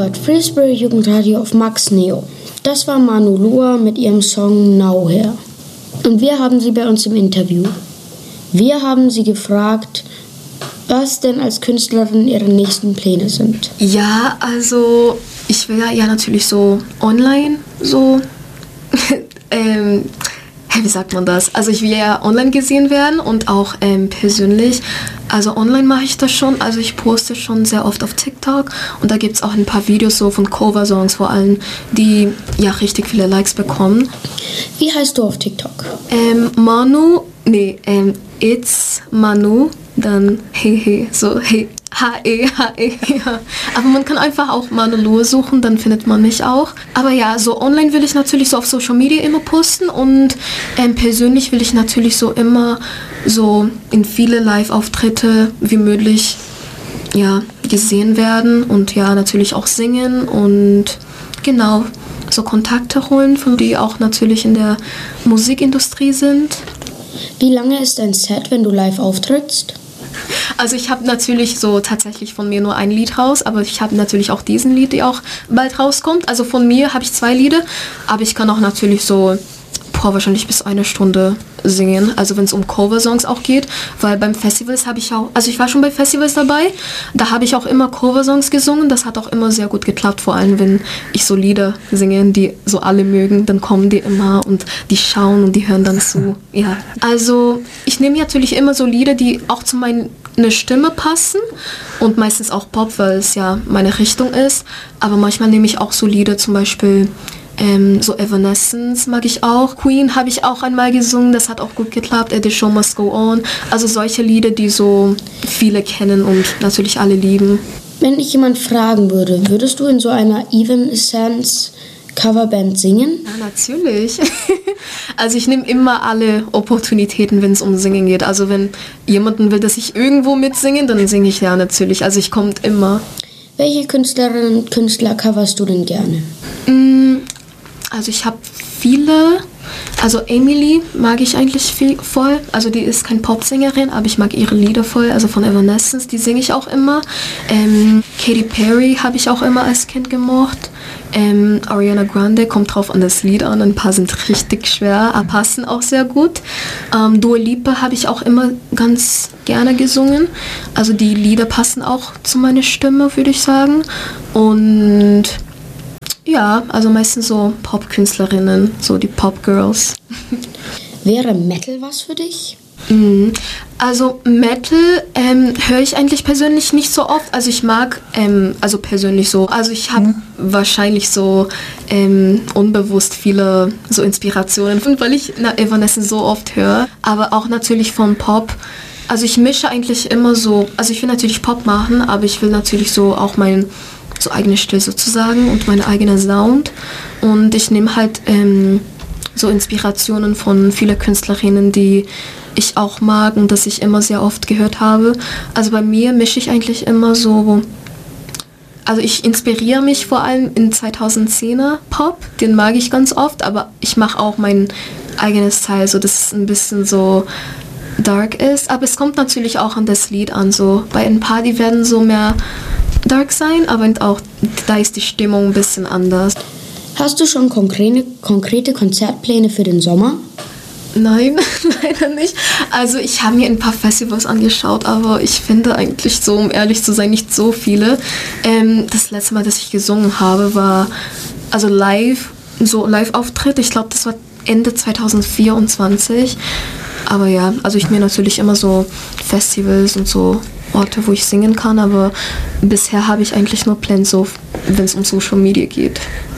hört Free Jugendradio auf Max Neo. Das war Manu Lua mit ihrem Song Nowhere. Und wir haben sie bei uns im Interview. Wir haben sie gefragt, was denn als Künstlerin ihre nächsten Pläne sind. Ja, also ich will ja natürlich so online so, wie sagt man das? Also ich will ja online gesehen werden und auch persönlich. Also online mache ich das schon. Also ich poste schon sehr oft auf TikTok und da gibt es auch ein paar Videos so von Cover-Songs vor allem, die ja richtig viele Likes bekommen. Wie heißt du auf TikTok? It's Manu, dann hey, so hey, H-E, ja. Aber man kann einfach auch Manu Lua suchen, dann findet man mich auch. Aber ja, so online will ich natürlich so auf Social Media immer posten und persönlich will ich natürlich so immer so in viele Live-Auftritte wie möglich ja, gesehen werden und ja, natürlich auch singen und genau, so Kontakte holen, von die auch natürlich in der Musikindustrie sind. Wie lange ist ein Set, wenn du live auftrittst? Also ich habe natürlich so tatsächlich von mir nur ein Lied raus, aber ich habe natürlich auch diesen Lied, der auch bald rauskommt. Also von mir habe ich 2 Lieder, aber ich kann auch natürlich so wahrscheinlich bis 1 Stunde singen, also wenn es um Cover-Songs auch geht, weil beim Festivals habe ich auch, also ich war schon bei Festivals dabei, da habe ich auch immer Cover-Songs gesungen, das hat auch immer sehr gut geklappt, vor allem wenn ich so Lieder singe, die so alle mögen, dann kommen die immer und die schauen und die hören dann zu, ja. Also ich nehme natürlich immer so Lieder, die auch zu meiner Stimme passen und meistens auch Pop, weil es ja meine Richtung ist, aber manchmal nehme ich auch so Lieder, zum Beispiel so Evanescence mag ich auch. Queen habe ich auch einmal gesungen, das hat auch gut geklappt. The Show Must Go On. Also solche Lieder, die so viele kennen und natürlich alle lieben. Wenn dich jemand fragen würde, würdest du in so einer Evanescence Coverband singen? Ja, natürlich. Also ich nehme immer alle Opportunitäten, wenn es um Singen geht. Also wenn jemanden will, dass ich irgendwo mitsingen, dann singe ich ja natürlich. Also ich komme immer. Welche Künstlerinnen und Künstler coverst du denn gerne? Also ich habe viele, also Emily mag ich eigentlich voll, also die ist keine Popsängerin, aber ich mag ihre Lieder voll, also von Evanescence, die singe ich auch immer. Katy Perry habe ich auch immer als Kind gemocht. Ariana Grande, kommt drauf an das Lied an, ein paar sind richtig schwer, aber passen auch sehr gut. Dua Lipa habe ich auch immer ganz gerne gesungen, also die Lieder passen auch zu meiner Stimme, würde ich sagen. Und ja, also meistens so Popkünstlerinnen, so die Popgirls. Wäre Metal was für dich? Also Metal höre ich eigentlich persönlich nicht so oft. Also ich mag, also persönlich so, also ich habe wahrscheinlich so unbewusst viele so Inspirationen, weil ich Evanescence so oft höre, aber auch natürlich von Pop. Also ich mische eigentlich immer so, also ich will natürlich Pop machen, aber ich will natürlich so auch mein so eigene Stil sozusagen und mein eigener Sound. Und ich nehme halt so Inspirationen von vielen Künstlerinnen, die ich auch mag und das ich immer sehr oft gehört habe. Also bei mir mische ich eigentlich immer so, also ich inspiriere mich vor allem in 2010er Pop, den mag ich ganz oft, aber ich mache auch mein eigenes Teil, so dass es ein bisschen so dark ist. Aber es kommt natürlich auch an das Lied an, so bei ein paar, die werden so mehr dark sein, aber auch da ist die Stimmung ein bisschen anders. Hast du schon konkrete Konzertpläne für den Sommer? Nein, leider nicht. Also ich habe mir ein paar Festivals angeschaut, aber ich finde eigentlich so, um ehrlich zu sein, nicht so viele. Das letzte Mal, dass ich gesungen habe, war also Live-Auftritt. Ich glaube, das war Ende 2024. Aber ja, also ich mir natürlich immer so Festivals und so Orte, wo ich singen kann, aber bisher habe ich eigentlich nur Pläne, so, wenn es um Social Media geht.